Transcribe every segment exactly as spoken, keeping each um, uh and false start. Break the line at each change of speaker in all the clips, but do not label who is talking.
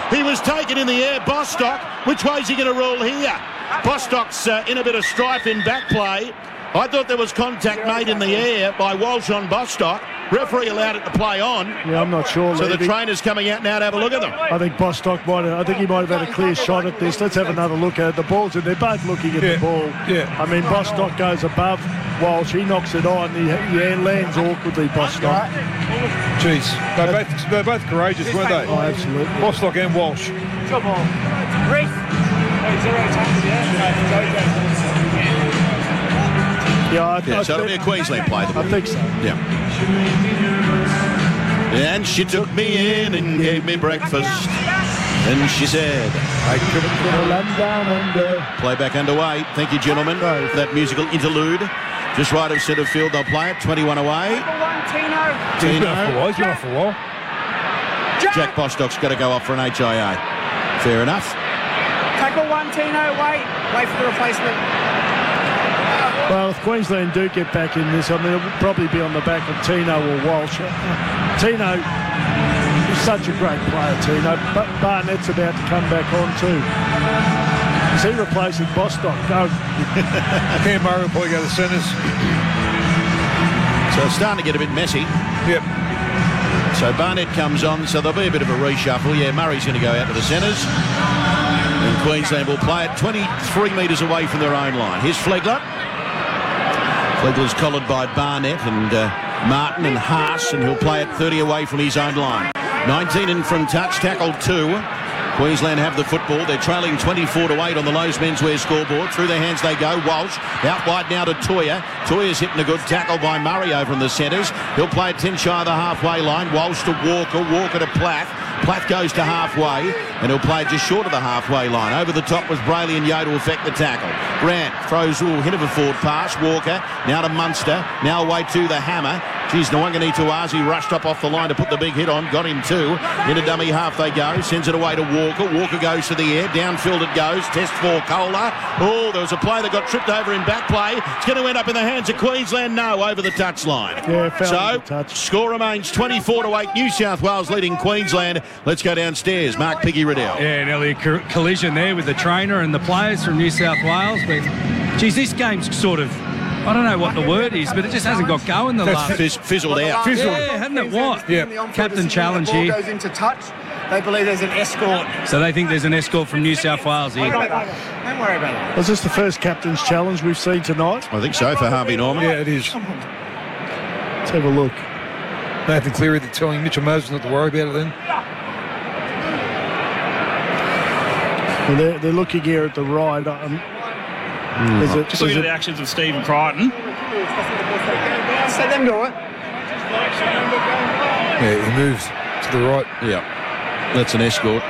He was taken in the air. Bostock, which way is he going to rule here? Bostock's uh, in a bit of strife in back play. I thought there was contact made in the air by Walsh on Bostock. Referee allowed it to play on.
Yeah, I'm not sure.
So
Levy.
the trainer's coming out now to have a look at them.
I think Bostock might have, I think he might have had a clear shot at this. Let's have another look at it. The ball's in. They're both looking at
yeah.
the ball.
Yeah.
I mean, Bostock goes above Walsh. He knocks it on. He, he lands awkwardly, Bostock.
Jeez. They're both, they're both courageous, weren't they?
Oh, absolutely.
Bostock and Walsh.
Come on. Reese.
Yeah, I,
Yeah,
I
so it'll be a Queensland play.
I think so.
Yeah. And she took me in and gave me breakfast. And she said,
I couldn't land down under.
Playback underway. Thank you, gentlemen, for that musical interlude. Just right of centre field, they'll play it. twenty-one away.
He's been off for a while. He's been off for a while.
Jack Bostock's got to go off for an H I A. Fair enough.
Tackle one, Tino. Wait. Wait for the replacement.
Well, if Queensland do get back in this, I mean, it'll probably be on the back of Tino or Walsh. Tino is such a great player, Tino, but Barnett's about to come back on too. Is he replacing Bostock? No.
Cam Murray will probably go to centres.
So it's starting to get a bit messy.
Yep.
So Barnett comes on, so there'll be a bit of a reshuffle. Yeah, Murray's going to go out to the centres. And Queensland will play it twenty-three metres away from their own line. Here's Flegler. Flegler's collared by Barnett and uh, Martin and Haas, and he'll play it thirty away from his own line. nineteen in from touch, tackled two. Queensland have the football. They're trailing twenty-four to eight on the Lowe's menswear scoreboard. Through their hands they go. Walsh out wide now to Toya. Toya's hitting a good tackle by Murray over in the centres. He'll play it ten shy of the halfway line. Walsh to Walker. Walker to Plath. Plath goes to halfway, and he'll play just short of the halfway line. Over the top was Brayley and Yo to effect the tackle. Grant throws a little hit of a forward pass. Walker now to Munster. Now away to the hammer. Geez, Nwangani-Tuazi rushed up off the line to put the big hit on. Got him two. Into dummy half they go. Sends it away to Walker. Walker goes to the air. Downfield it goes. Test for Kohler. Oh, there was a play that got tripped over in back play. It's going to end up in the hands of Queensland. No, over the touchline.
Yeah, found
so,
the touch.
Score remains twenty-four to eight. New South Wales leading Queensland. Let's go downstairs. Mark Piggy Riddell.
Yeah, nearly a co- collision there with the trainer and the players from New South Wales. But, geez, this game's sort of, I don't know what the word is, but it just hasn't got going the
That's
last...
fizz- fizzled out.
Fizzled. Yeah, hasn't it? What?
Yeah.
Captain challenge here.
Goes into touch. They believe there's an escort.
So they think there's an escort from New South Wales here.
Don't worry about it.
Was this the first captain's challenge we've seen tonight?
I think so for Harvey Norman.
Yeah, it is.
Let's have a look.
Nathan Cleary telling Mitchell Moses not to worry about it then.
Well, they're, they're looking here at the right. Um, is it,
Just
is
looking at
it,
the actions of Stephen Crichton.
Let them do it.
Yeah, he moves to the right.
Yeah. That's an escort.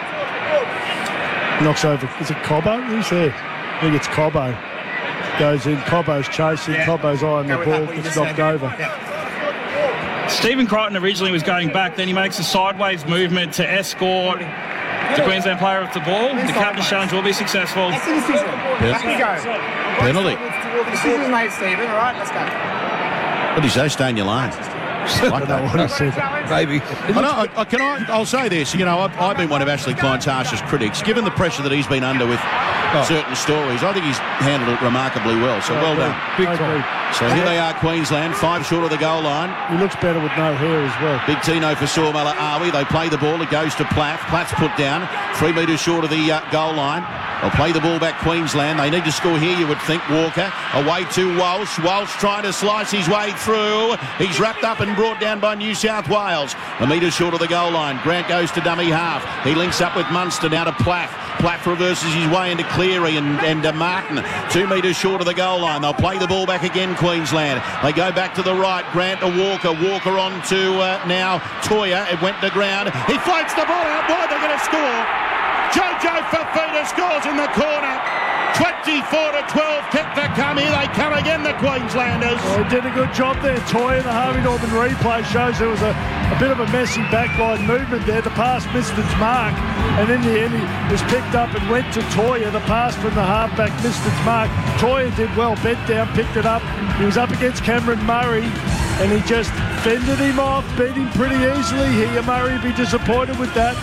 knocks over. Is it Cobbo? Who's there? I think it's Cobbo. Goes in. Cobbo's chasing.
Yeah.
Cobbo's eye on the
Go with
ball.
that, what you
Gets
just
knocked
said.
over.
Yeah.
Stephen Crichton originally was going back, then he makes a sideways movement to escort the Queensland player off the ball. The captain's challenge will be successful.
That's the decision. Back you go.
Penalty.
The decision's made, Stephen. All right, let's go.
What do you say? Stay in your lane. Like that.
What he said.
Maybe.
I know, I, I, can I, I'll say this, you know, I've, I've been one of Ashley Klein's harshest critics. Given the pressure that he's been under with
Oh.
certain stories, I think he's handled it remarkably well, so well done.
Big
I
time.
agree.
So here they are, Queensland, five short of the goal line.
He looks better with no hair as well.
Big Tino for Saumala Awi. They play the ball. It goes to Platt. Platt's put down. Three metres short of the uh, goal line. They'll play the ball back Queensland. They need to score here, you would think. Walker away to Walsh. Walsh trying to slice his way through. He's wrapped up and brought down by New South Wales. A metre short of the goal line. Grant goes to dummy half. He links up with Munster now to Platt. Platt reverses his way into Cleary and, and uh, Martin. Two metres short of the goal line. They'll play the ball back again, Queensland. They go back to the right. Grant to Walker. Walker on to uh, now Toya. It went to ground. He floats the ball out wide. They're going to score. Jojo Fafita scores in the corner. twenty-four to twelve. Kick to come. Here they come again, the Queenslanders.
Well, he did a good job there, Toya. The Harvey Norman replay shows there was a, a bit of a messy backline movement there. The pass missed its mark, and in the end he was picked up and went to Toya. The pass from the halfback missed its mark. Toya did well, bent down, picked it up. He was up against Cameron Murray, and he just fended him off, beat him pretty easily here. Murray would be disappointed with that.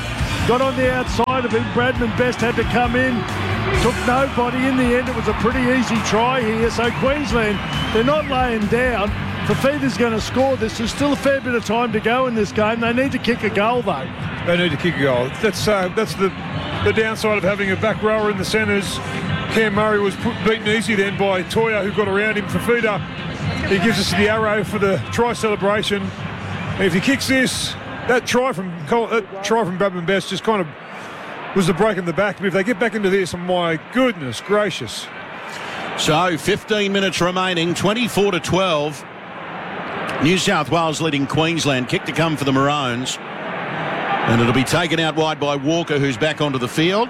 got on the outside of him. Bradman Best had to come in, took nobody. In the end, it was a pretty easy try here. So Queensland, they're not laying down. Fafita's going to score this. There's still a fair bit of time to go in this game. They need to kick a goal, though.
They need to kick a goal. That's uh, that's the the downside of having a back rower in the centres. Cam Murray was put, beaten easy then by Toya, who got around him. Fafita, he gives us the arrow for the try celebration. And if he kicks this, that try from that try from Bradman Best just kind of was the break in the back. But if they get back into this, my goodness gracious.
So fifteen minutes remaining, twenty-four to twelve. New South Wales leading Queensland. Kick to come for the Maroons. And it'll be taken out wide by Walker, who's back onto the field.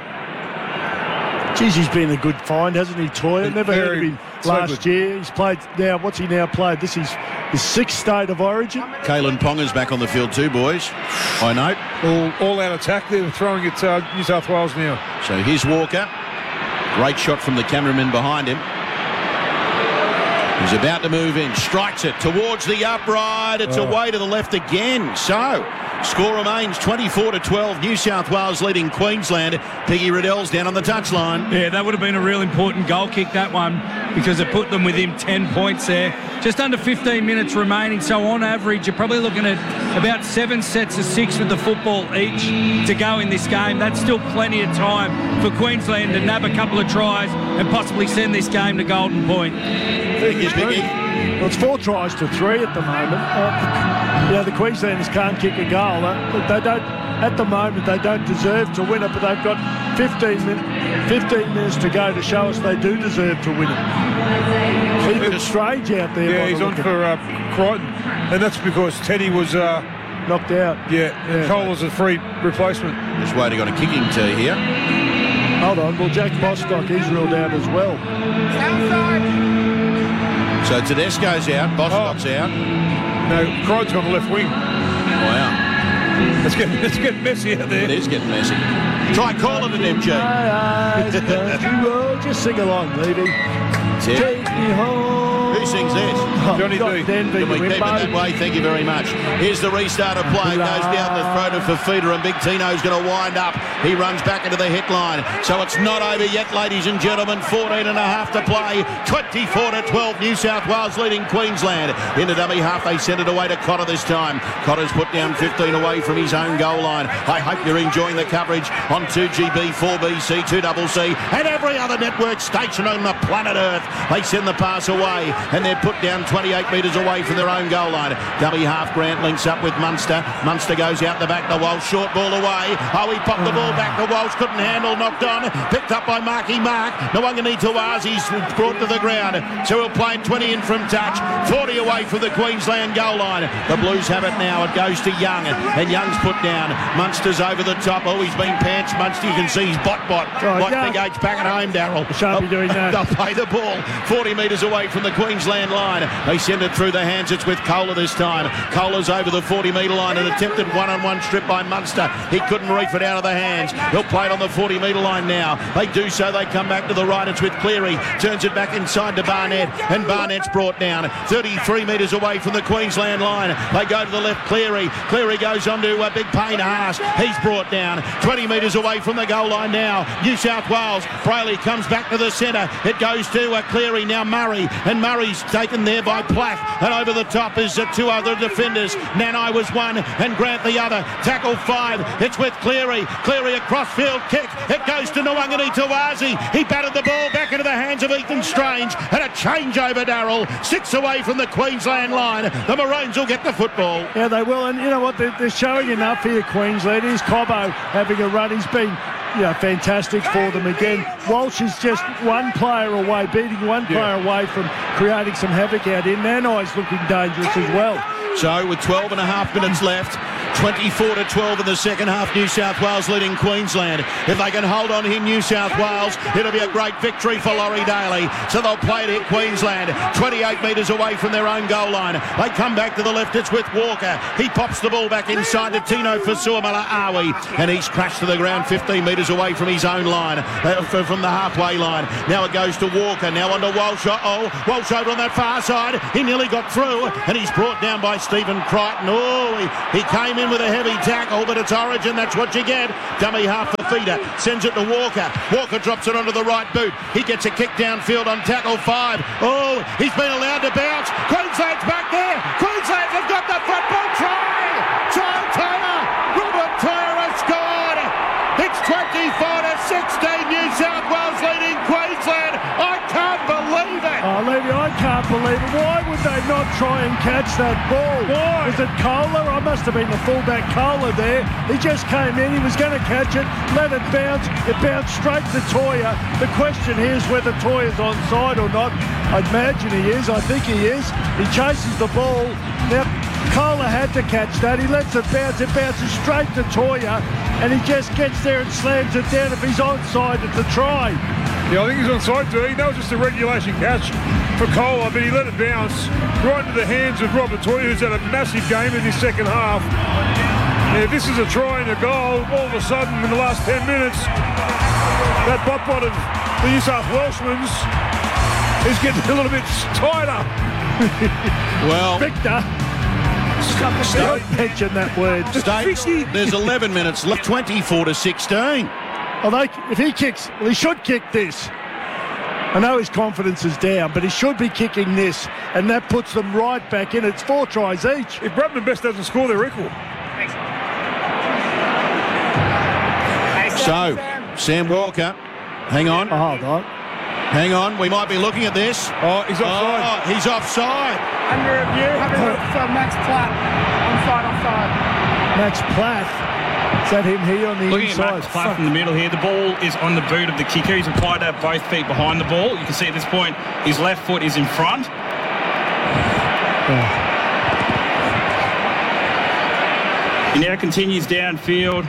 Geez, he's been a good find, hasn't he, Toya? Never heard of him
so
last
good.
year. He's played now. What's he now played? This is his sixth state of origin.
Kalen Ponga's back on the field too, boys. I note.
All, all out attack. They're throwing at uh, New South Wales now.
So here's Walker. Great shot from the cameraman behind him. He's about to move in, strikes it towards the upright. It's
Oh.
away to the left again. So, score remains twenty-four to twelve. New South Wales leading Queensland. Piggy Riddell's down on the touchline.
Yeah, that would have been a real important goal kick, that one, because it put them within ten points there. Just under fifteen minutes remaining, so on average, you're probably looking at about seven sets of six with the football each to go in this game. That's still plenty of time for Queensland to nab a couple of tries and possibly send this game to Golden Point.
Thank you, Piggy.
Well, it's four tries to three at the moment. Uh, you know, the Queenslanders can't kick a goal. Uh, They don't, at the moment, they don't deserve to win it, but they've got fifteen, min- fifteen minutes to go to show us they do deserve to win it. Even Strange out there.
Yeah,
by
he's
the
on
look of
for uh, Crichton. And that's because Teddy was, uh,
it. Knocked out.
yeah,
Yeah.
Cole was a free replacement.
Just waiting on a kicking tee here.
Hold on. Well, Jack Bostock, he's ruled out as well.
So Tedesco's out, Bostock's out.
No, Crichton's gone to left wing.
Wow,
It's getting, it's getting messy out
it
there.
is getting messy. Try calling it, M J.
Aye, aye, country road. Just sing along, Levy.
Ted.
Take me home.
Who sings this?
Oh,
Johnny
got
D.
Denver
Can we
to win,
keep it that
mate.
way? Thank you very much. Here's the restart of play. Goes down the throat of Fafita, and Big Tino's going to wind up. He runs back into the hit line. So it's not over yet, ladies and gentlemen. fourteen and a half to play. twenty-four to twelve. New South Wales leading Queensland. In the dummy half, they send it away to Cotter this time. Cotter's put down fifteen away from his own goal line. I hope you're enjoying the coverage on two G B, four B C, two C C, and every other network station on the planet Earth. They send the pass away, and they're put down twenty-eight metres away from their own goal line. Dummy half, Grant links up with Munster. Munster goes out the back to Walsh. Short ball away. Oh, he popped the ball back to Walsh. Couldn't handle. Knocked on. Picked up by Marky Mark. Nwangani Tawazi's brought to the ground. So he'll play twenty in from touch. forty away from the Queensland goal line. The Blues have it now. It goes to Young. And Young's put down. Munster's over the top. Oh, he's been pants. Munster, you can see he's bot-bot.
Oh,
like
Young.
Big H back at home, Darryl.
Shan't be doing that.
They'll play the ball forty metres away from the Queensland line. They send it through the hands. It's with Kohler this time. Kohler's over the forty metre line. An attempted one-on-one strip by Munster. He couldn't reef it out of the hands. He'll play it on the forty metre line now. They do so. They come back to the right. It's with Cleary. Turns it back inside to Barnett. And Barnett's brought down thirty-three metres away from the Queensland line. They go to the left. Cleary. Cleary goes on to a Big Payne Haas. He's brought down twenty metres away from the goal line now. New South Wales. Brayley comes back to the centre. It goes to uh, Cleary. Now Murray. And Murray's taken there by Platt. And over the top is uh, two other defenders. Nanai was one and Grant the other. Tackle five. It's with Cleary. Cleary a crossfield kick. It goes to Nwangani Tawazi. He batted the ball back into the hands of Ethan Strange. And a changeover, Darryl. Six away from the Queensland line. The Maroons will get the football.
Yeah, they will. And you know what? They're, they're showing enough here, Queensland. Here's Cobbo having a run. He's been, you know, fantastic for them again. Walsh is just one player away, beating one player away from creating some havoc out here. Nanai's looking dangerous as well.
So with twelve and a half minutes left, twenty-four to twelve in the second half, New South Wales leading Queensland. If they can hold on here, New South Wales, it'll be a great victory for Laurie Daly. So they'll play it at Queensland, twenty-eight metres away from their own goal line. They come back to the left, it's with Walker. He pops the ball back inside to Tino Fasuamala-Awi, and he's crashed to the ground fifteen metres away from his own line, uh, from the halfway line. Now it goes to Walker, now on to Walsh. Oh, Walsh over on that far side. He nearly got through, and he's brought down by Stephen Crichton. Oh, he, he came in in with a heavy tackle, but it's Origin. That's what you get. Dummy half for Feeder. Sends it to Walker. Walker drops it onto the right boot. He gets a kick downfield on tackle five. Oh, he's been allowed to bounce. Queensland's back there. Queensland have got the football try. Try Taylor. Robert Taylor has scored. It's twenty-four to sixteen. New South Wales leading Queensland. I can't believe it.
Oh, Levy, I can't believe it. Why would they not try and catch that ball?
Why?
Was it Kohler? I must have been the fullback Kohler there. He just came in. He was going to catch it, let it bounce. It bounced straight to Toya. The question here is whether Toya's onside or not. I imagine he is. I think he is. He chases the ball. Now, Kohler had to catch that. He lets it bounce. It bounces straight to Toya, and he just gets there and slams it down. If he's onside, it's a try.
Yeah, I think he's onside too. That was just a regulation catch for Kohler, but he let it bounce right into the hands of Robert Toya, who's had a massive game in his second half. And if this is a try and a goal, all of a sudden in the last ten minutes, that bot-bot of the New South Welshman's is getting a little bit tighter.
Well,
Victor. Don't mention that word.
States, there's eleven minutes left, twenty-four to sixteen.
Oh, they, if he kicks, well, he should kick this. I know his confidence is down, but he should be kicking this, and that puts them right back in. It's four tries each.
If Bradman Best doesn't score, they're equal.
So, Sam Walker, hang on,
Oh, hold on.
hang on. We might be looking at this.
Oh, he's offside.
Oh, he's offside.
Under review, having a look for Max Platt. Onside, offside.
Max Plath. Is that him here on the
Looking
inside?
at Max Platt in the middle here, the ball is on the boot of the kicker. He's required to have both feet behind the ball. You can see at this point his left foot is in front. He now continues downfield.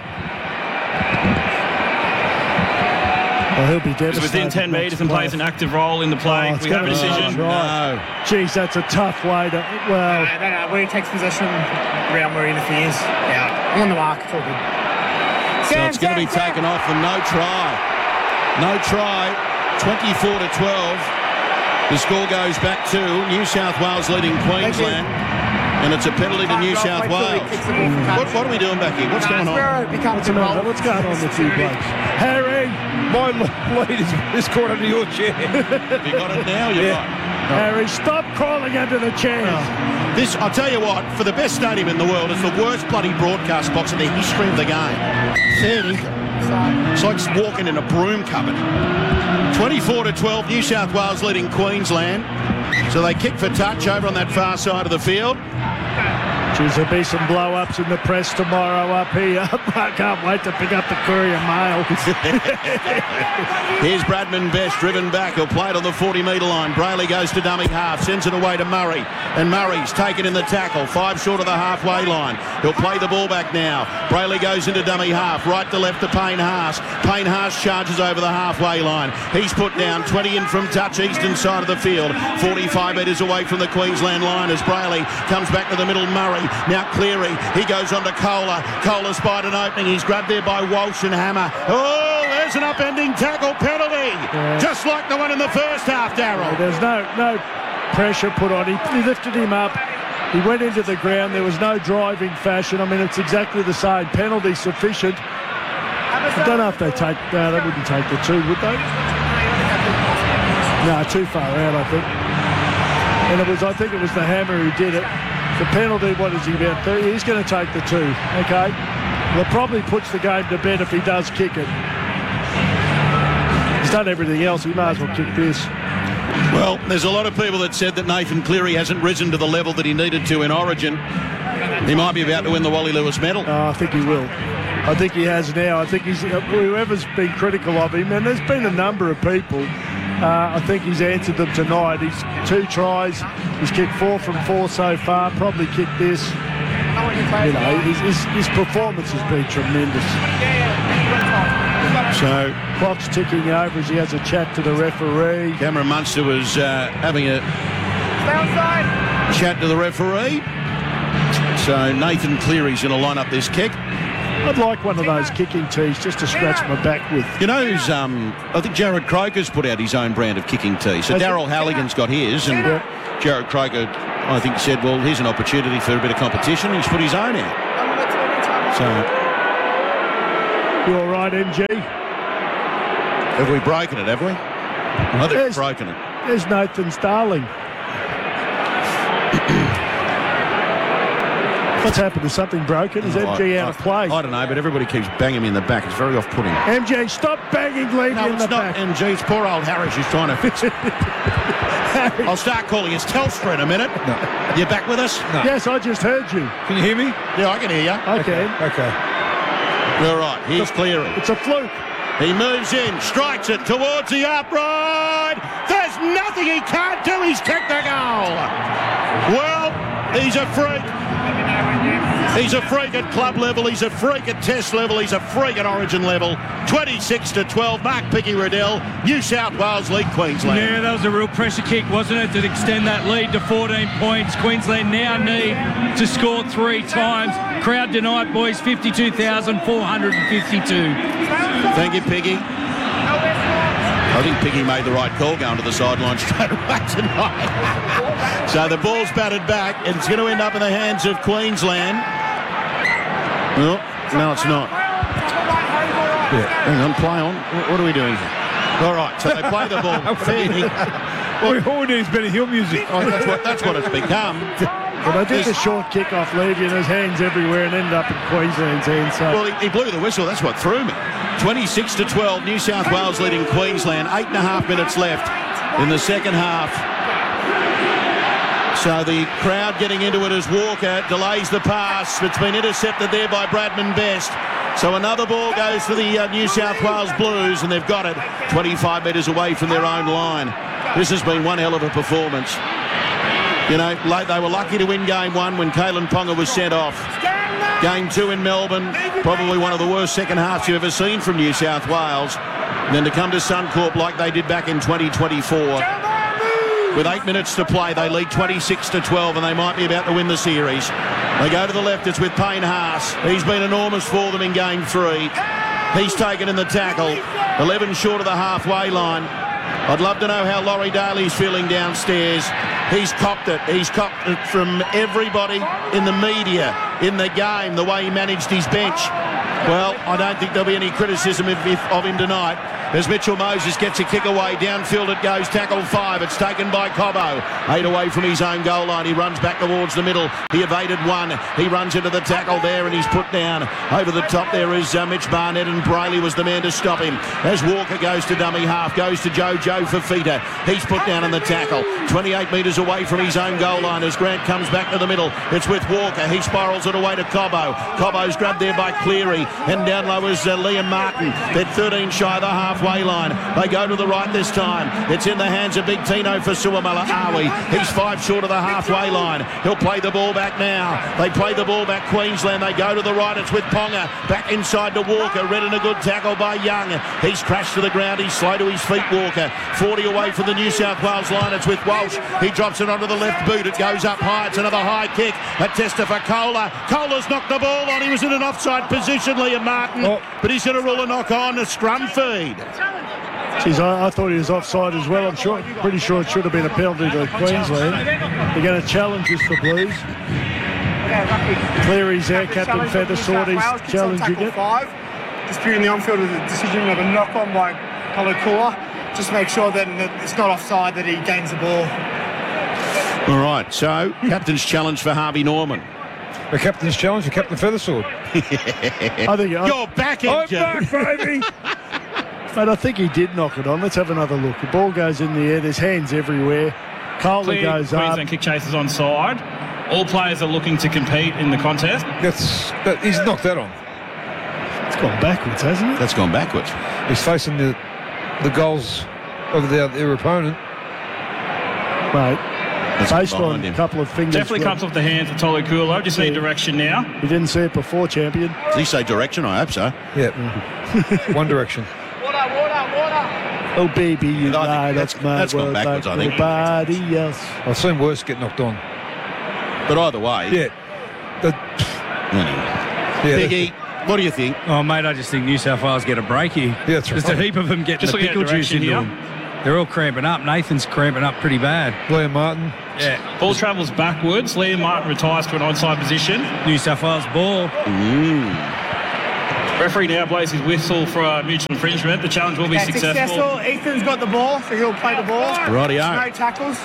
Well, he'll be
He's
devastated.
within ten
Max
metres and plays an
Plath.
active role in the play.
Oh, it's
we have a
gonna be
decision.
right.
No.
Jeez, that's a tough way to... Well,
No, no, no. Where he takes possession, round where he interferes. Yeah. I'm on the mark. It's all good.
So it's going to be taken off and no try. No try. twenty-four to twelve. The score goes back to New South Wales leading Queensland. And it's a penalty to New South Wales. What, what are we doing back here? What's going on?
It becomes
what's,
a
the matter?
roll.
What's going on with you blokes? Harry!
My lead is, is caught under your chair.
Have you got it now? You're right.
Harry, stop crawling under the chairs.
This, I'll tell you what, for the best stadium in the world, it's the worst bloody broadcast box in the history of the game. thirty. It's like walking in a broom cupboard. twenty-four to twelve, New South Wales leading Queensland. So they kick for touch over on that far side of the field.
Geez, there'll be some blow-ups in the press tomorrow up here. I can't wait to pick up the Courier Mail.
Here's Bradman Best driven back. He'll play it on the forty metre line. Brayley goes to dummy half, sends it away to Murray. And Murray's taken in the tackle, five short of the halfway line. He'll play the ball back now. Brayley goes into dummy half, right to left to Payne Haas. Payne Haas charges over the halfway line. He's put down twenty in from touch, eastern side of the field. forty-five metres away from the Queensland line as Brayley comes back to the middle. Murray, now Cleary. He goes on to Kohler. Kohler spied an opening. He's grabbed there by Walsh and Hammer. Oh, there's an upending tackle penalty.
Yeah.
Just like the one in the first half, Darryl.
There's no no pressure put on him. He lifted him up. He went into the ground. There was no driving fashion. I mean, it's exactly the same. Penalty sufficient. I don't know if they take... No, they wouldn't take the two, would they? No, too far out, I think. And it was, I think it was the Hammer who did it. The penalty, what is he about? thirty? He's going to take the two, okay? Well, it probably puts the game to bed if he does kick it. He's done everything else. He may as well kick this.
Well, there's a lot of people that said that Nathan Cleary hasn't risen to the level that he needed to in Origin. He might be about to win the Wally Lewis medal.
Oh, I think he will. I think he has now. I think he's whoever's been critical of him, and there's been a number of people. Uh, I think he's answered them tonight. He's two tries. He's kicked four from four so far. Probably kicked this. You know, his, his, his performance has been tremendous.
So
Clock's ticking over as he has a chat to the referee.
Cameron Munster was uh, having a chat to the referee. So Nathan Cleary's going to line up this kick.
I'd like one of those kicking tees just to scratch my back with.
You know, who's, um, I think Jared Croker's put out his own brand of kicking tee. So
Has he?
Daryl Halligan's got his, and
Yeah.
Jared Croker, I think, said, well, here's an opportunity for a bit of competition. He's put his own out. So,
You all right, M G?
have we broken it, have we? I think we've
There's-
broken it.
There's Nathan Starling. What's happened? Is something broken? Is M G
I-
out of play?
I don't know, but everybody keeps banging me in the back. It's very off-putting.
M G, stop banging Levy
No,
in
it's
the
not
back.
M G. It's poor old Harris who's trying to fix it. I'll start calling us Telstra in a minute. You back with us?
Yes, I just heard you.
Can you hear me?
Yeah, I can hear you.
Okay.
Okay.
All right, here's Cleary.
It's a fluke.
He moves in, strikes it towards the upright. There's nothing he can't do. He's kicked the goal. Well, he's a freak. He's a freak at club level. He's a freak at test level. He's a freak at origin level. twenty-six to twelve. Mark Picky Riddell, New South Wales League, Queensland.
Yeah, that was a real pressure kick, wasn't it, to extend that lead to fourteen points. Queensland now need to score three times. Crowd tonight, boys, fifty-two thousand four hundred fifty-two.
Thank you, Piggy. I think Piggy made the right call going to the sideline straight away tonight. So the ball's batted back and it's going to end up in the hands of Queensland. No, no, it's not. Yeah. Hang on, play on. What what are we doing here? All right, so they play the ball.
Well, all we need is Benny Hill music.
Oh, that's what that's what it's become.
But I did the short kick off Levy and his hands everywhere and ended up in Queensland's hands. So.
Well, he, he blew the whistle. That's what threw me. twenty-six to twelve. New South Wales leading Queensland. Eight and a half minutes left in the second half. So the crowd getting into it as Walker delays the pass. It's been intercepted there by Bradman Best. So another ball goes to the uh, New South Wales Blues, and they've got it twenty-five metres away from their own line. This has been one hell of a performance. You know, late, they were lucky to win game one when Kalen Ponga was sent off. Game two in Melbourne, probably one of the worst second halves you've ever seen from New South Wales. And then to come to Suncorp like they did back in twenty twenty-four. With eight minutes to play, they lead twenty-six to twelve, and they might be about to win the series. They go to the left, it's with Payne Haas. He's been enormous for them in game three. He's taken in the tackle, eleven short of the halfway line. I'd love to know how Laurie Daly's feeling downstairs. He's copped it. He's copped it from everybody in the media, in the game, the way he managed his bench. Well, I don't think there'll be any criticism of, of him tonight. As Mitchell Moses gets a kick away, downfield it goes, tackle five. It's taken by Cobbo. Eight away from his own goal line. He runs back towards the middle. He evaded one. He runs into the tackle there and he's put down. Over the top there is uh, Mitch Barnett, and Brayley was the man to stop him. As Walker goes to dummy half, goes to Jojo Fafita. He's put down in the tackle. twenty-eight metres away from his own goal line as Grant comes back to the middle. It's with Walker. He spirals it away to Cobbo. Cobbo's grabbed there by Cleary. And down low is uh, Liam Martin. They're thirteen shy of the halfway line. They go to the right this time. It's in the hands of Big Tino for Suamala Awi. He's five short of the halfway line. He'll play the ball back now. They play the ball back Queensland. They go to the right. It's with Ponga. Back inside to Walker. Read in a good tackle by Young. He's crashed to the ground. He's slow to his feet, Walker. forty away from the New South Wales line. It's with Walsh. He drops it onto the left boot. It goes up high. It's another high kick. A tester for Kohler. Kohler's knocked the ball on. He was in an offside position, Liam Martin.
Oh.
But he's going to rule a knock on. A scrum feed.
Geez, I, I thought he was offside as well. I'm sure, pretty sure it should have been a penalty to Queensland. They're going to challenge this for Blues. Cleary's there, Captain Feathersword, he's challenging it.
Five, disputing the on-field with the decision of a knock-on by Paulo Kula. Just make sure that it's not offside, that he gains the ball.
All right, so captain's challenge for Harvey Norman.
The captain's challenge for Captain Feathersword.
I think, I,
You're back,
I'm
Engine.
back, baby.
mate, I think he did knock it on. Let's have another look. The ball goes in the air. There's hands everywhere. Kohler
Clear
goes up.
Queensland kick chasers on side. All players are looking to compete in the contest.
That's that, he's knocked that on.
It's gone backwards, hasn't it?
That's gone backwards.
He's facing the the goals of their, their opponent.
Mate,
That's
based
behind
on
him.
a couple of fingers.
Definitely
well,
comes off the hands of Tolu Kulo. Just need
Yeah.
direction now.
You didn't see it before, champion.
Does he say direction? I hope so.
Yeah. One direction.
Oh, baby, you
No, I think
lie.
that's-
That's my
that's gone
world
backwards,
like
I think.
nobody else.
I've seen worse get knocked on.
But either way,
Yeah. The,
anyway.
yeah.
Biggie, what do you think?
Oh, mate, I just think New South Wales get a break here.
Yeah, that's
Just
right.
a heap of them getting
Just
the
looking at
pickle juice
direction
into
here.
them. They're all cramping up. Nathan's cramping up pretty bad.
Liam Martin.
Yeah.
Ball travels backwards. Liam Martin retires to an onside position.
New South Wales ball.
Mm.
Referee now blows his whistle for a mutual infringement. The challenge will be
Yeah,
successful.
successful. Ethan's got the ball, so he'll play the ball.
Rightio.
No tackles.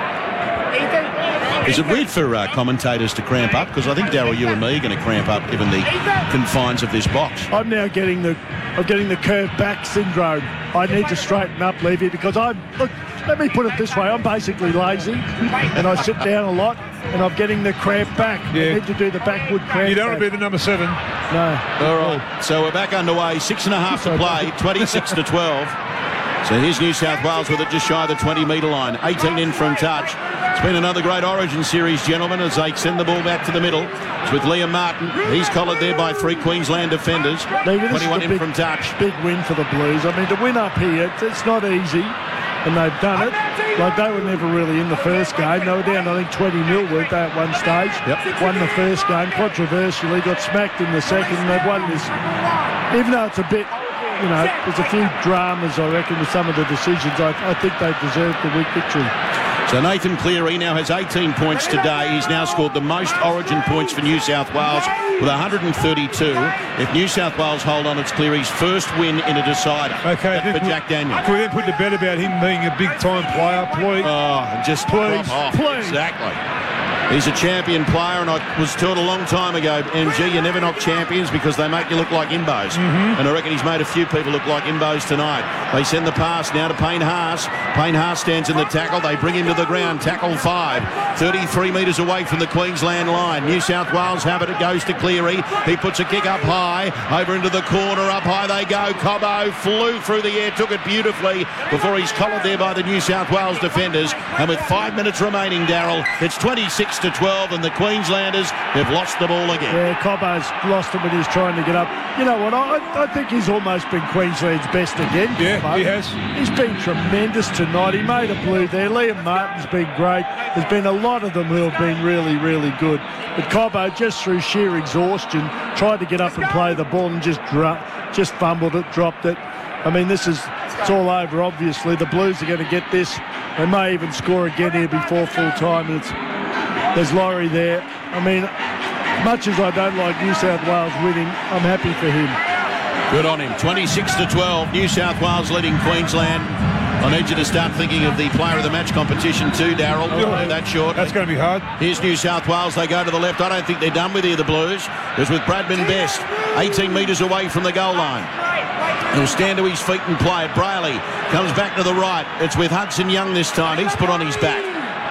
Ethan.
Is it weird for uh, commentators to cramp up? Because I think, Daryl, you and me are going to cramp up given the confines of this box.
I'm now getting the I'm getting the curve back syndrome. I need to straighten up, Levy, because I'm look. Let me put it this way: I'm basically lazy, and I sit down a lot, and I'm getting the cramp back.
Yeah.
I need to do the backward cramp.
You don't want to
back.
be the number seven.
No.
All right, so we're back underway. Six and a half to play, twenty-six to twelve. So here's New South Wales with it just shy of the twenty metre line. eighteen in from touch. It's been another great Origin series, gentlemen, as they send the ball back to the middle. It's with Liam Martin. He's collared there by three Queensland defenders.
Maybe this is
twenty-one
a
in
big,
from touch.
Big win for the Blues. I mean, to win up here, it's, it's not easy, and they've done it. Like, they were never really in the first game. They were down, I think, twenty nil, weren't they, at one stage?
Yep.
Won the first game, controversially, got smacked in the second, and they've won this. Even though it's a bit, you know, there's a few dramas, I reckon, with some of the decisions, I, I think they deserve the week victory.
So Nathan Cleary now has eighteen points today. He's now scored the most Origin points for New South Wales with one hundred thirty-two. If New South Wales hold on, it's Cleary's first win in a decider.
Okay,
That's for Jack Daniel.
Can we then put to bed about him being a big-time player, please?
Oh, and just
Please,
drop off.
please.
Exactly. He's a champion player, and I was taught a long time ago, M G, you never knock champions because they make you look like imbos. Mm-hmm. And I reckon he's made a few people look like imbos tonight. They send the pass now to Payne Haas. Payne Haas stands in the tackle. They bring him to the ground. Tackle five. thirty-three metres away from the Queensland line. New South Wales have it. It goes to Cleary. He puts a kick up high. Over into the corner. Up high they go. Cobbo flew through the air. Took it beautifully before he's collared there by the New South Wales defenders. And with five minutes remaining, Daryl, it's twenty-six to twelve, and the Queenslanders have lost the ball again.
Yeah, Cobbo's lost it when he's trying to get up. You know what, I, I think he's almost been Queensland's best again.
Yeah,
Cobbo.
he has.
He's been tremendous tonight. He made a blue there. Liam Martin's been great. There's been a lot of them who have been really, really good. But Cobbo, just through sheer exhaustion, tried to get up and play the ball and just dro- just fumbled it, dropped it. I mean, this is, it's all over, obviously. The Blues are going to get this. They may even score again here before full time. And it's There's Laurie there. I mean, much as I don't like New South Wales winning, I'm happy for him.
Good on him. twenty-six to twelve. New South Wales leading Queensland. I need you to start thinking of the player of the match competition too, Daryl. Oh, that short.
That's going to be hard.
Here's New South Wales. They go to the left. I don't think they're done with here, the Blues. It's with Bradman Best, eighteen metres away from the goal line. He'll stand to his feet and play it. Brayley comes back to the right. It's with Hudson Young this time. He's put on his back.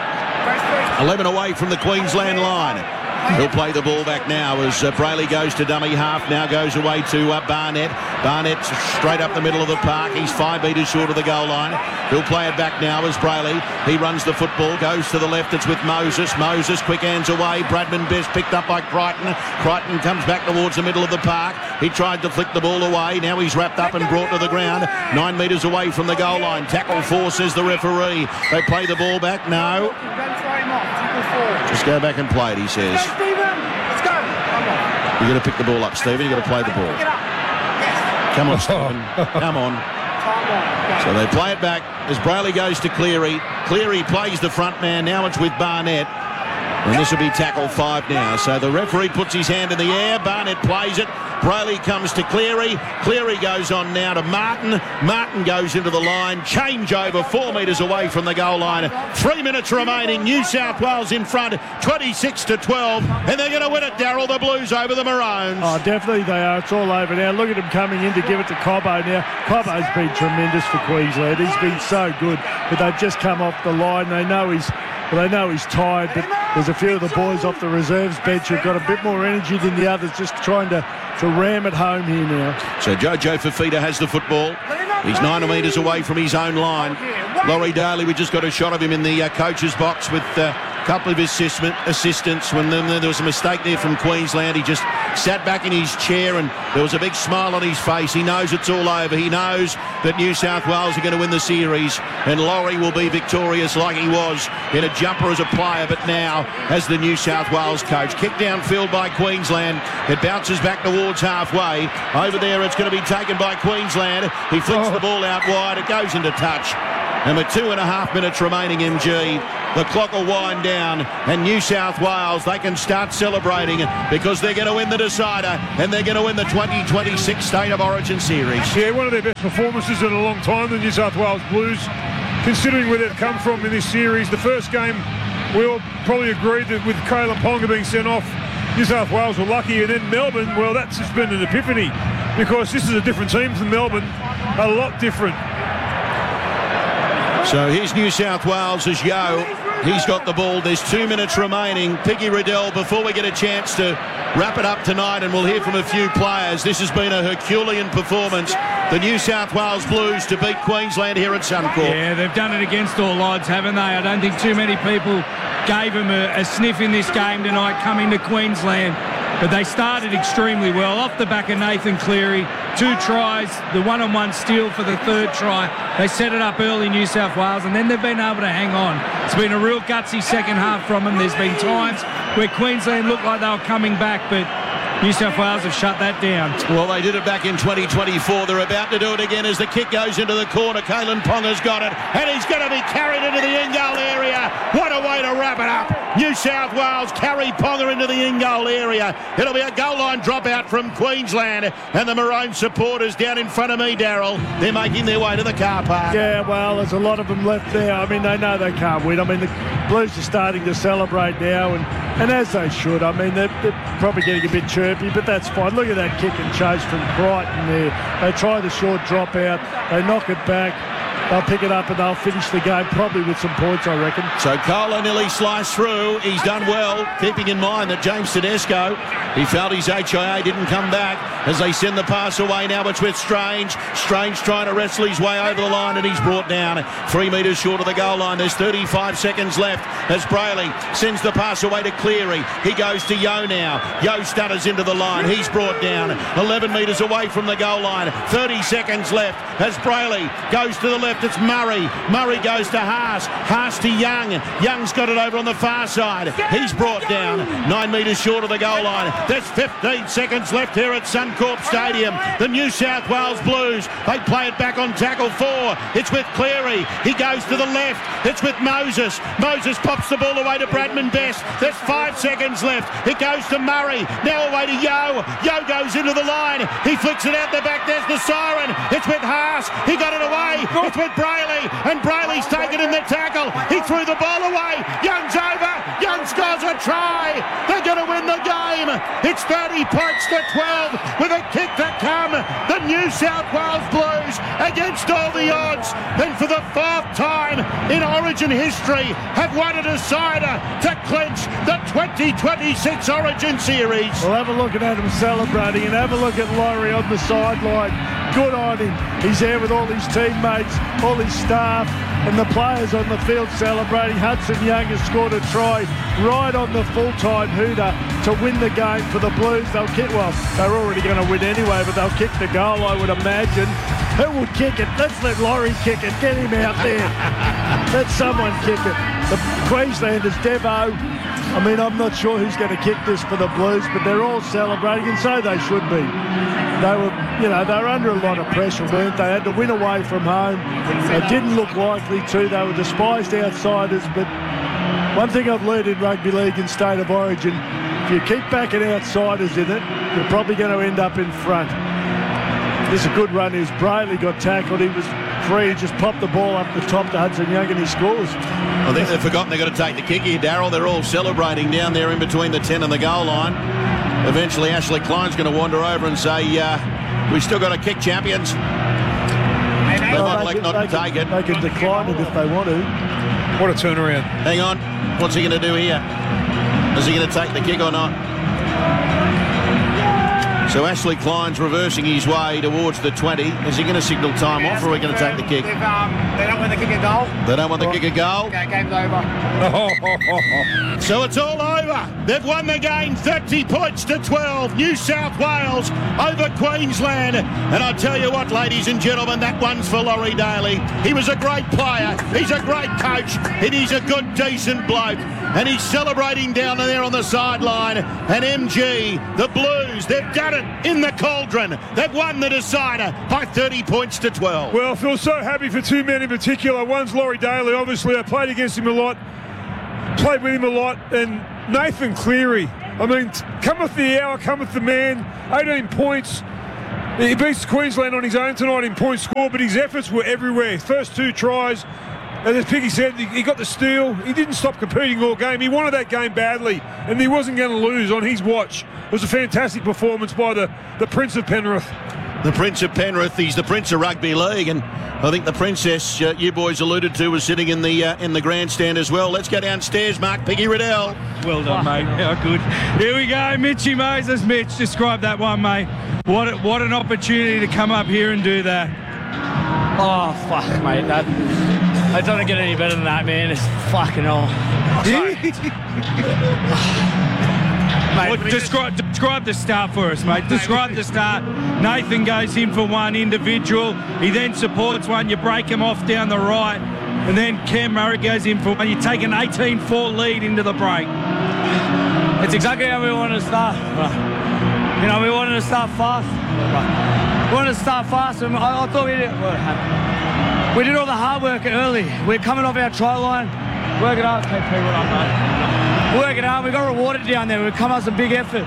eleven away from the Queensland line. He'll play the ball back now as uh, Brayley goes to dummy half. Now goes away to uh, Barnett. Barnett straight up the middle of the park. He's five metres short of the goal line. He'll play it back now as Brayley. He runs the football, goes to the left. It's with Moses. Moses, quick hands away. Bradman Best picked up by Crichton. Crichton comes back towards the middle of the park. He tried to flick the ball away. Now he's wrapped up and brought to the ground. Nine metres away from the goal line. Tackle four, says the referee. They play the ball back. No. Just go back and play it, he says. You've got to pick the ball up, Stephen. You've got to play the ball. Come on, Stephen. Come on. So they play it back as Brayley goes to Cleary. Cleary plays the front man. Now it's with Barnett. And this will be tackle five now. So the referee puts his hand in the air. Barnett plays it. Brayley comes to Cleary. Cleary goes on now to Martin. Martin goes into the line. Change over four metres away from the goal line. Three minutes remaining. New South Wales in front, twenty-six to twelve. And they're going to win it, Daryl. The Blues over the Maroons.
Oh, definitely they are. It's all over now. Look at him coming in to give it to Cobbo now. Cobbo's been tremendous for Queensland. He's been so good. But they've just come off the line. They know he's... Well, they know he's tired, but there's a few of the boys off the reserves bench who've got a bit more energy than the others, just trying to, to ram it home here now.
So Jojo Fafita has the football. He's nine metres away from his own line. Laurie Daly, we just got a shot of him in the uh, coach's box with a uh, couple of assistant, assistants. When um, there was a mistake there from Queensland, he just sat back in his chair and there was a big smile on his face. He knows it's all over. He knows that New South Wales are going to win the series and Laurie will be victorious like he was in a jumper as a player, but now as the New South Wales coach. Kick downfield by Queensland. It bounces back towards halfway. Over there it's going to be taken by Queensland. He flicks
Oh.
the ball out wide. It goes into touch. And with two and a half minutes remaining, M G, the clock will wind down, and New South Wales, they can start celebrating because they're going to win the decider and they're going to win the twenty twenty-six State of Origin Series.
Yeah, one of their best performances in a long time, the New South Wales Blues, considering where they've come from in this series. The first game, we all probably agreed that with Kalyn Ponga being sent off, New South Wales were lucky, and then Melbourne, well, that's just been an epiphany because this is a different team from Melbourne, a lot different.
So here's New South Wales as Yo. He's got the ball. There's two minutes remaining. Piggy Riddell, before we get a chance to wrap it up tonight, and we'll hear from a few players, this has been a Herculean performance. The New South Wales Blues to beat Queensland here at Suncorp.
Yeah, they've done it against all odds, haven't they? I don't think too many people gave them a, a sniff in this game tonight coming to Queensland. But they started extremely well off the back of Nathan Cleary. Two tries, the one-on-one steal for the third try. They set it up early, New South Wales, and then they've been able to hang on. It's been a real gutsy second half from them. There's been times where Queensland looked like they were coming back, but New South Wales have shut that down.
Well, they did it back in twenty twenty-four. They're about to do it again as the kick goes into the corner. Kalyn Ponga's got it, and he's going to be carried into the in-goal area. What a way to wrap it up. New South Wales carry Ponga into the in-goal area. It'll be a goal line dropout from Queensland, and the Maroon supporters down in front of me, Daryl, they're making their way to the car park.
Yeah, well, there's a lot of them left there. I mean, they know they can't win. I mean, the Blues are starting to celebrate now, and, and as they should. I mean, they're, they're probably getting a bit chirpy, but that's fine. Look at that kick and chase from Crichton there. They try the short drop out. They knock it back. They'll pick it up and they'll finish the game probably with some points, I reckon.
So Kohler nearly sliced through. He's done well, keeping in mind that James Tedesco, he felt his H I A didn't come back as they send the pass away. Now it's with Strange. Strange trying to wrestle his way over the line, and he's brought down three metres short of the goal line. There's thirty-five seconds left as Brayley sends the pass away to Cleary. He goes to Yo now. Yo stutters into the line. He's brought down eleven metres away from the goal line. thirty seconds left as Brayley goes to the left. It's Murray. Murray goes to Haas. Haas to Young. Young's got it over on the far side. He's brought down nine metres short of the goal line. There's fifteen seconds left here at Suncorp Stadium. The New South Wales Blues, they play it back on tackle four. It's with Cleary. He goes to the left. It's with Moses. Moses pops the ball away to Bradman Best. There's five seconds left. It goes to Murray. Now away to Yo. Yo goes into the line. He flicks it out the back. There's the siren. It's with Haas. He got it away. It's with Brayley, and Brayley's taken in the tackle. He threw the ball away. Young's over. Young scores a try. They're going to win the game. It's thirty points to twelve with a kick to come. The New South Wales Blues, against all the odds, and for the fourth time in Origin history, have won a decider to clinch the twenty twenty-six Origin Series.
Well, have a look at Adam celebrating, and have a look at Laurie on the sideline. Good on him. He's there with all his teammates, all his staff, and the players on the field celebrating. Hudson Young has scored a try right on the full-time hooter to win the game for the Blues. They'll kick, well, they're already going to win anyway, but they'll kick the goal, I would imagine. Who will kick it? Let's let Laurie kick it. Get him out there. Let someone kick it. The Queenslanders, Devo. I mean, I'm not sure who's going to kick this for the Blues, but they're all celebrating, and so they should be. They were, you know, they were under a lot of pressure, weren't they? They had to win away from home. They didn't look likely to. They were despised outsiders, but one thing I've learned in rugby league and State of Origin, if you keep backing outsiders in it, you're probably going to end up in front. This is a good run. As Brayley got tackled, he was free. He just popped the ball up the top to Hudson Young, and he scores.
I think they've forgotten they've got to take the kick here, Darryl. They're all celebrating down there in between the ten and the goal line. Eventually, Ashley Klein's going to wander over and say, uh, we still got a kick, champions. They
Well,
might
they
elect
can-
not
they
to
can-
take it.
They can decline it if they want to.
What a turnaround.
Hang on. What's he going to do here? Is he going to take the kick or not? So Ashley Klein's reversing his way towards the twenty. Is he going to signal time off, or are we going to take the kick?
If, um, they don't want the kick a goal.
They don't want the kick a goal.
Okay, game's over.
So it's all over. They've won the game thirty points to twelve. New South Wales over Queensland. And I'll tell you what, ladies and gentlemen, that one's for Laurie Daly. He was a great player. He's a great coach. And he's a good, decent bloke. And he's celebrating down there on the sideline. And M G, the Blues, they've done it in the cauldron. They've won the decider by thirty points to twelve.
Well, I feel so happy for two men in particular. One's Laurie Daly. Obviously, I played against him a lot played with him a lot, and Nathan Cleary. I mean, cometh the hour, cometh the man. eighteen points. He beats Queensland on his own tonight in points scored, but his efforts were everywhere. First two tries, and as Piggy said, he got the steal. He didn't stop competing all game. He wanted that game badly, and he wasn't going to lose on his watch. It was a fantastic performance by the, the Prince of Penrith.
The Prince of Penrith, he's the Prince of Rugby League, and I think the Princess uh, you boys alluded to was sitting in the uh, in the grandstand as well. Let's go downstairs, Mark. Piggy Riddell.
Well done, mate. How good. Here we go, Mitchy Moses. Mitch, describe that one, mate. What a, what an opportunity to come up here and do that.
Oh, fuck, mate. That, I don't get any better than that, man. It's fucking hell. Mate,
What, describe, describe the start for us, mate. Describe the start. Nathan goes in for one individual. He then supports one. You break him off down the right. And then Cam Murray goes in for one. You take an eighteen four lead into the break.
it's exactly how we wanted to start. You know, we wanted to start fast. We wanted to start fast. And I, I thought we did, we did all the hard work early. We're coming off our try line. Work it out. Hey, P, what up, mate? Work it out. We got rewarded down there. We've come out some big efforts.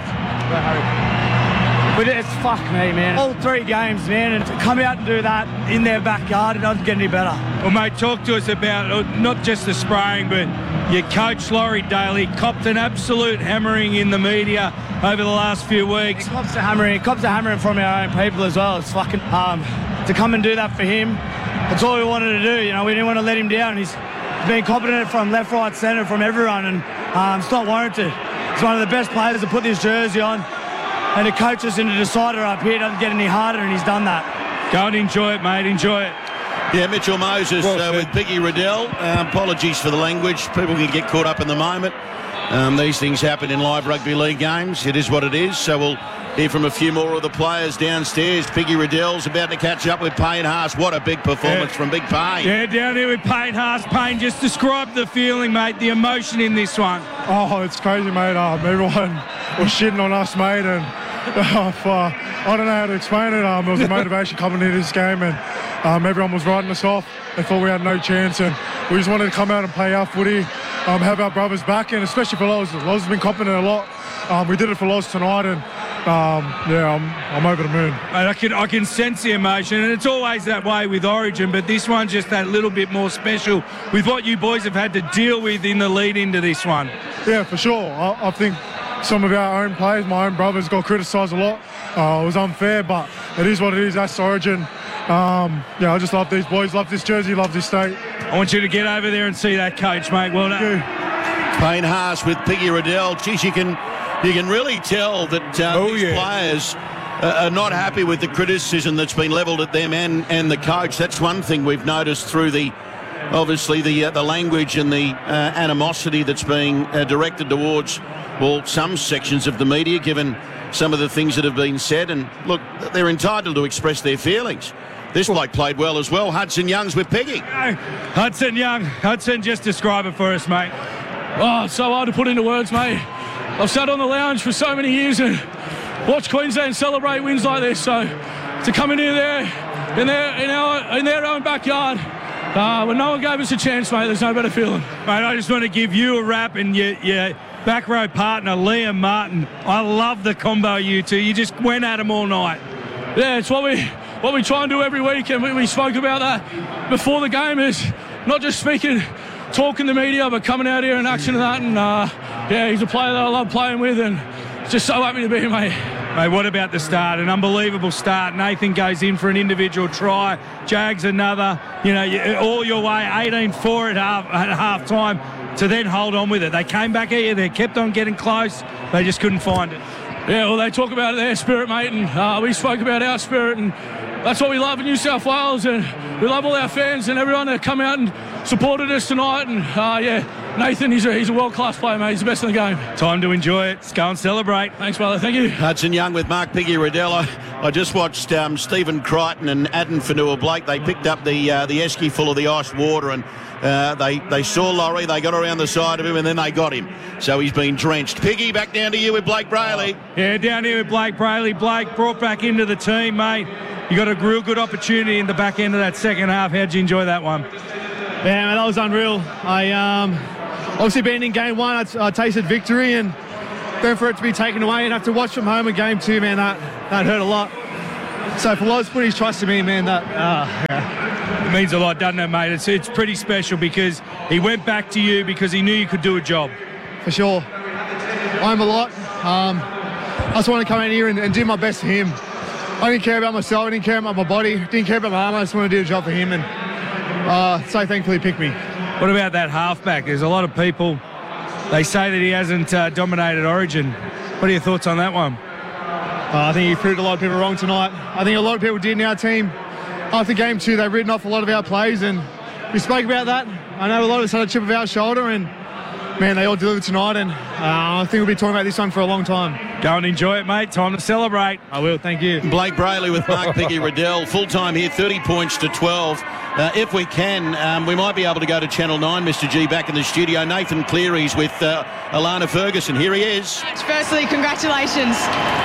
We did, it's fuck me, man. All three games, man, and to come out and do that in their backyard, it doesn't get any better.
Well, mate, talk to us about uh, not just the spraying, but your coach, Laurie Daly, copped an absolute hammering in the media over the last few weeks.
He cops a hammering. He cops a hammering from our own people as well. It's fucking um, to come and do that for him. That's all we wanted to do. You know, we didn't want to let him down. He's been competent from left, right, centre, from everyone, and um, it's not warranted. He's one of the best players to put this jersey on, and to coach us into decider up here doesn't get any harder, and he's done that.
Go and enjoy it, mate. Enjoy it.
Yeah, Mitchell Moses
Well
uh, with Piggy Riddell. Uh, apologies for the language. People can get caught up in the moment. Um, these things happen in live rugby league games. It is what it is. So we'll hear from a few more of the players downstairs. Piggy Riddell's about to catch up with Payne Haas. What a big performance
Yeah.
from Big Payne.
Yeah, down here with Payne Haas. Payne, just describe the feeling, mate, the emotion in this one.
Oh, it's crazy, mate. Um, everyone was shitting on us, mate, and uh, for, I don't know how to explain it. Um, it was a motivation coming into this game, and um, everyone was writing us off. They thought we had no chance, and we just wanted to come out and play our footy, um, have our brothers back, and especially for Loz. Loz has been competent a lot. Um, we did it for Loz tonight, and um, yeah, I'm, I'm over the moon.
And I can I can sense the emotion, and it's always that way with Origin, but this one's just that little bit more special with what you boys have had to deal with in the lead into this one.
Yeah, for sure. I, I think some of our own players, my own brothers, got criticised a lot. Uh, it was unfair, but it is what it is. That's Origin. Um, yeah, I just love these boys, love this jersey, love this state.
I want you to get over there and see that coach, mate. Well done.
Thank you.
Payne Haas with Piggy Riddell. Geez, you can, you can really tell that uh,
Oh,
these
yeah.
players uh, are not happy with the criticism that's been levelled at them and, and the coach. That's one thing we've noticed through the, obviously, the uh, the language and the uh, animosity that's being uh, directed towards, well, some sections of the media, given some of the things that have been said. And, look, they're entitled to express their feelings. This bloke played well as well. Hudson Young's with Piggy.
Hudson Young. Hudson, just describe it for us, mate.
Oh, it's so hard to put into words, mate. I've sat on the lounge for so many years and watched Queensland celebrate wins like this. So to come in here there, in their in our in their own backyard, uh, when no one gave us a chance, mate, there's no better feeling.
Mate, I just want to give you a rap and your, your back row partner, Liam Martin. I love the combo, you two. You just went at him all night.
Yeah, it's what we what we try and do every week, and we, we spoke about that before the game. Is not just speaking, talking to the media, but coming out here and action to that. And uh, yeah, he's a player that I love playing with, and just so happy to be here, mate.
Mate, what about the start? An unbelievable start. Nathan goes in for an individual try. Jags another. You know, you- all your way, eighteen four at half at half time to then hold on with it. They came back here. They kept on getting close. They just couldn't find it.
Yeah, well, they talk about their spirit, mate, and uh, we spoke about our spirit, and that's what we love in New South Wales, and we love all our fans and everyone that come out and supported us tonight. And uh, yeah, Nathan, he's a, he's a world-class player, mate. He's the best in the game.
Time to enjoy it. Let's go and celebrate.
Thanks, brother. Thank you.
Hudson Young with Mark Piggy Riddell. I, I just watched um, Stephen Crichton and Adam Fanua-Blake. They picked up the uh, the esky full of the ice water, and uh, they, they saw Laurie. They got around the side of him, and then they got him. So he's been drenched. Piggy, back down to you with Blake Brayley.
Yeah, down here with Blake Brayley. Blake brought back into the team, mate. You got a real good opportunity in the back end of that second half. How'd you enjoy that one?
Yeah, man, that was unreal. I um,
obviously being in game one, I, I tasted victory, and then for it to be taken away and have to watch from home in game two, man, that, that hurt a lot. So for Loz putting his trust in me, man, that uh, yeah.
It means a lot, doesn't it, mate? It's, it's pretty special because he went back to you because he knew you could do a job.
For sure. I'm a lot. Um, I just want to come in here and, and do my best for him. I didn't care about myself. I didn't care about my body. Didn't care about my arm. I just want to do a job for him. And uh, so thankfully he picked me.
What about that halfback? There's a lot of people, they say that he hasn't uh, dominated Origin. What are your thoughts on that one?
Uh, I think he proved a lot of people wrong tonight. I think a lot of people did in our team. After game two, they've written off a lot of our plays, and we spoke about that. I know a lot of us had a chip of our shoulder, and man, they all delivered tonight, and uh, I think we'll be talking about this one for a long time.
Go and enjoy it, mate. Time to celebrate.
I will, thank you.
Blake Brayley with Mark Piggy Riddell. Full time here, thirty points to twelve. Uh, if we can, um, we might be able to go to Channel nine, Mister G, back in the studio. Nathan Cleary's with uh, Alana Ferguson. Here he is.
Firstly, congratulations.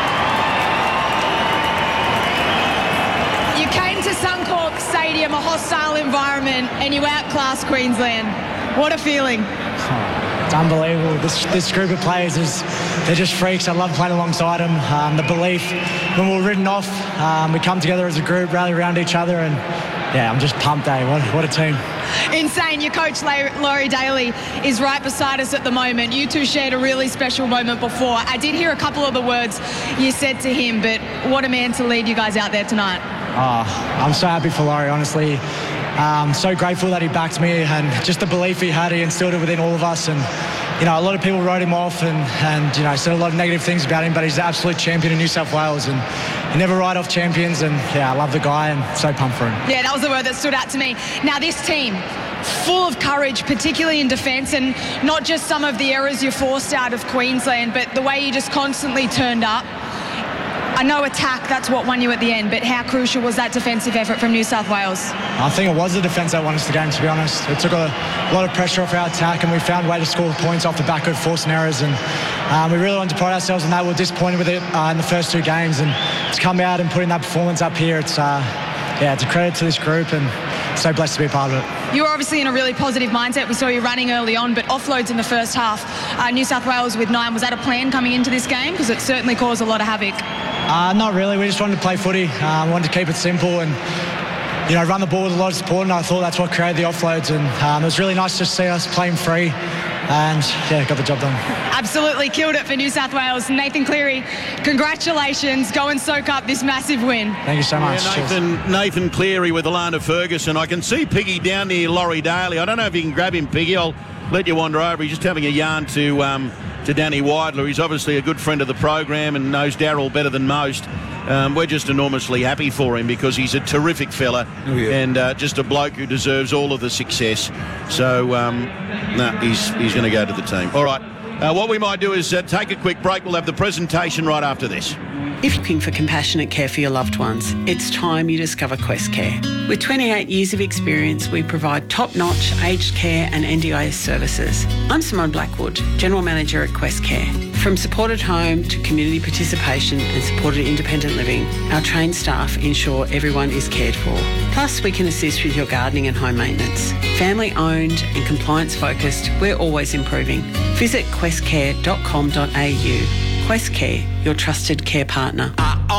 You came to Suncorp Stadium, a hostile environment, and you outclassed Queensland. What a feeling.
It's unbelievable. This this group of players, is they're just freaks. I love playing alongside them. Um, the belief, when we were written off, um, we come together as a group, rally around each other, and yeah, I'm just pumped, eh? What, what a team.
Insane. Your coach, Laurie Daly, is right beside us at the moment. You two shared a really special moment before. I did hear a couple of the words you said to him, but what a man to lead you guys out there tonight.
Oh, I'm so happy for Laurie, honestly. Um, so grateful that he backed me, and just the belief he had, he instilled it within all of us. And you know, a lot of people wrote him off and, and you know, said a lot of negative things about him, but he's the absolute champion in New South Wales, and you never write off champions. And yeah, I love the guy and so pumped for him.
Yeah, that was the word that stood out to me. Now this team, full of courage, particularly in defence, and not just some of the errors you forced out of Queensland, but the way you just constantly turned up. I know attack, that's what won you at the end, but how crucial was that defensive effort from New South Wales?
I think it was the defence that won us the game, to be honest. It took a lot of pressure off our attack, and we found a way to score points off the back of forcing errors, and um, we really wanted to pride ourselves on that. We were disappointed with it uh, in the first two games, and to come out and put in that performance up here, it's uh, yeah, it's a credit to this group, and so blessed to be a part of it.
You were obviously in a really positive mindset. We saw you running early on, but offloads in the first half. Uh, New South Wales with nine. Was that a plan coming into this game? Because it certainly caused a lot of havoc.
Uh, not really. We just wanted to play footy. Uh, wanted to keep it simple and, you know, run the ball with a lot of support, and I thought that's what created the offloads. And um, it was really nice to see us playing free, and yeah, got the job done.
Absolutely killed it for New South Wales. Nathan Cleary, congratulations. Go and soak up this massive win.
Thank you so much.
Yeah, Nathan, Nathan Cleary with Alana Ferguson. I can see Piggy down near Laurie Daly. I don't know if you can grab him, Piggy. I'll let you wander over. He's just having a yarn to um, to Danny Weidler. He's obviously a good friend of the program and knows Daryl better than most. Um, we're just enormously happy for him because he's a terrific fella. Oh, yeah. And uh, just a bloke who deserves all of the success. So, um, no, nah, he's, he's going to go to the team. All right. Uh, what we might do is uh, take a quick break. We'll have the presentation right after this.
If you're looking for compassionate care for your loved ones, it's time you discover Quest Care. With twenty-eight years of experience, we provide top-notch aged care and N D I S services. I'm Simone Blackwood, General Manager at Quest Care. From supported home to community participation and supported independent living, our trained staff ensure everyone is cared for. Plus, we can assist with your gardening and home maintenance. Family-owned and compliance-focused, we're always improving. Visit quest care dot com dot a u. Quest Care, your trusted care partner.